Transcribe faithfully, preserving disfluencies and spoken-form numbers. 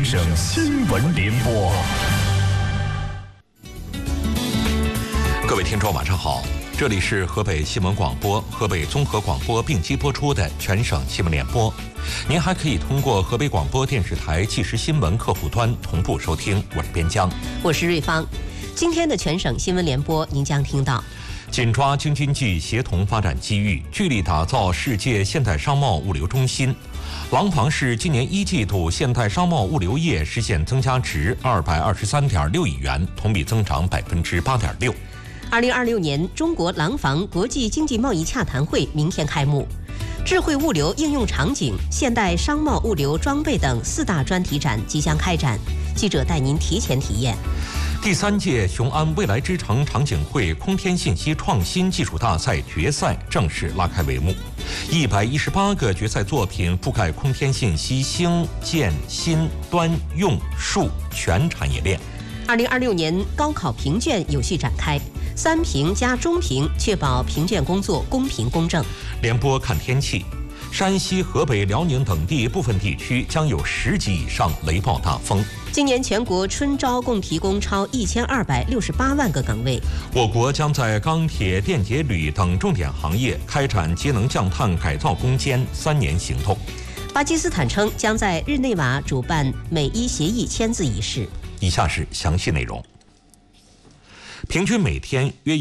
全省新闻联播。 各位听众晚上好，这里是河北新闻广播、河北综合广播并机播出的全省新闻联播。您还可以通过河北广播电视台即时新闻客户端同步收听。我是边疆， 我是瑞芳。今天的全省新闻联播，您将听到： 紧抓京津冀协同发展机遇，聚力打造世界现代商贸物流中心。廊坊市今年一季度现代商贸物流业实现增加值二百二十三点六亿元，同比增长百分之八点六。 二零二六年中国廊坊国际经济贸易洽谈会明天开幕，智慧物流应用场景、现代商贸物流装备等四大专题展即将开展，记者带您提前体验。 第三届雄安未来之城场景会空天信息创新技术大赛决赛正式拉开帷幕，一百一十八个决赛作品覆盖空天信息兴建新端用数全产业链。 二零二六年高考评卷有序展开，三评加中评，确保评卷工作公平公正。 联播看天气，山西、河北、辽宁等地部分地区将有十级以上雷暴大风。 今年全国春招共提供超一千二百六十八万个岗位。 我国将在钢铁、电解铝等重点行业开展节能降碳改造攻坚三年行动。 巴基斯坦称将在日内瓦主办美伊协议签字仪式。 以下是详细内容。平均每天约